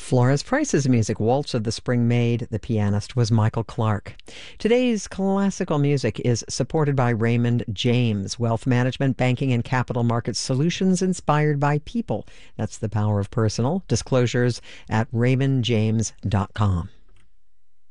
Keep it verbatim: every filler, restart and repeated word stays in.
Florence Price's music, Waltz of the Spring Maid. The pianist was Michael Clark. Today's classical music is supported by Raymond James, wealth management, banking, and capital market solutions inspired by people. That's the power of personal. Disclosures at raymond james dot com.